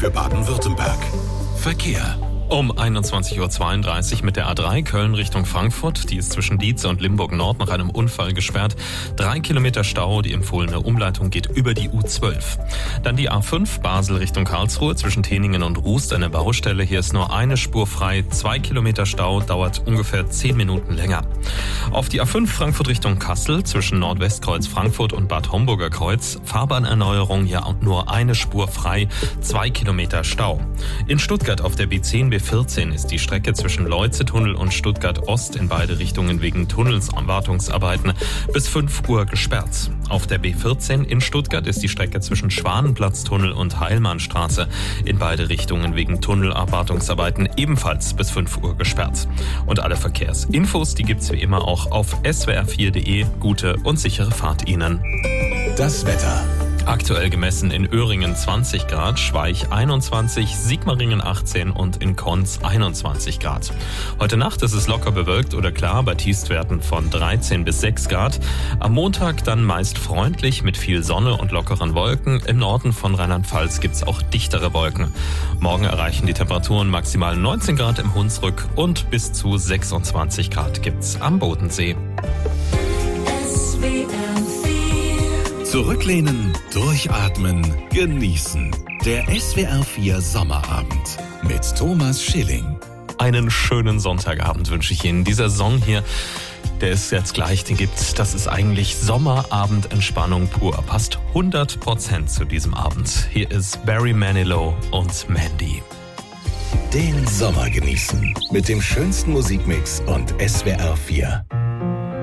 für Baden-Württemberg. Verkehr. Um 21.32 Uhr mit der A3 Köln Richtung Frankfurt. Die ist zwischen Dietz und Limburg Nord nach einem Unfall gesperrt. 3 Kilometer Stau, die empfohlene Umleitung geht über die U12. Dann die A5 Basel Richtung Karlsruhe zwischen Teningen und Rust, eine Baustelle. Hier ist nur eine Spur frei. 2 Kilometer Stau, dauert ungefähr 10 Minuten länger. Auf die A5 Frankfurt Richtung Kassel zwischen Nordwestkreuz Frankfurt und Bad Homburger Kreuz. Fahrbahnerneuerung, ja nur eine Spur frei. 2 Kilometer Stau. In Stuttgart auf der B10 B14 ist die Strecke zwischen Leuze-Tunnel und Stuttgart-Ost in beide Richtungen wegen Tunnelwartungsarbeiten bis 5 Uhr gesperrt. Auf der B14 in Stuttgart ist die Strecke zwischen Schwanenplatztunnel und Heilmannstraße in beide Richtungen wegen Tunnelwartungsarbeiten ebenfalls bis 5 Uhr gesperrt. Und alle Verkehrsinfos, die gibt's wie immer auch auf swr4.de. Gute und sichere Fahrt Ihnen. Das Wetter. Aktuell gemessen in Öhringen 20 Grad, Schweich 21, Sigmaringen 18 und in Konz 21 Grad. Heute Nacht ist es locker bewölkt oder klar bei Tiefstwerten von 13 bis 6 Grad. Am Montag dann meist freundlich mit viel Sonne und lockeren Wolken. Im Norden von Rheinland-Pfalz gibt's auch dichtere Wolken. Morgen erreichen die Temperaturen maximal 19 Grad im Hunsrück und bis zu 26 Grad gibt's am Bodensee. Zurücklehnen, durchatmen, genießen. Der SWR4 Sommerabend mit Thomas Schilling. Einen schönen Sonntagabend wünsche ich Ihnen. Dieser Song hier, der es jetzt gleich gibt, das ist eigentlich Sommerabendentspannung pur. Passt 100% zu diesem Abend. Hier ist Barry Manilow und Mandy. Den Sommer genießen mit dem schönsten Musikmix und SWR4.